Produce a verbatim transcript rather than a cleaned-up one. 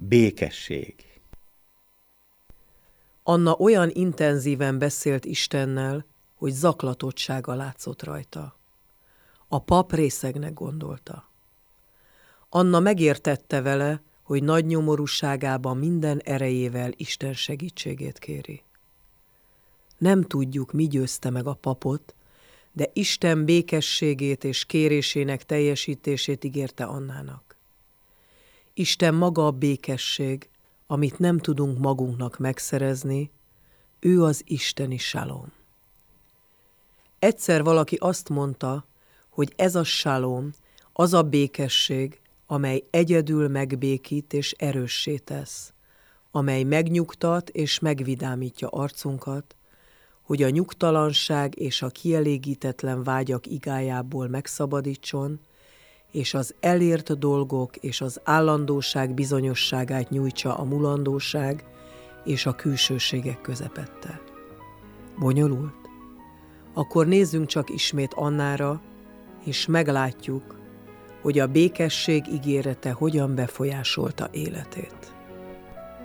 Békesség. Anna olyan intenzíven beszélt Istennel, hogy zaklatottsága látszott rajta. A pap részegnek gondolta. Anna megértette vele, hogy nagy nyomorúságában minden erejével Isten segítségét kéri. Nem tudjuk, mi győzte meg a papot, de Isten békességét és kérésének teljesítését ígérte Annának. Isten maga a békesség, amit nem tudunk magunknak megszerezni, ő az isteni salom. Egyszer valaki azt mondta, hogy ez a salom, az a békesség, amely egyedül megbékít és erőssé tesz, amely megnyugtat és megvidámítja arcunkat, hogy a nyugtalanság és a kielégítetlen vágyak igájából megszabadítson, és az elért dolgok és az állandóság bizonyosságát nyújtsa a mulandóság és a külsőségek közepette. Bonyolult? Akkor nézzünk csak ismét Annára, és meglátjuk, hogy a békesség ígérete hogyan befolyásolta életét.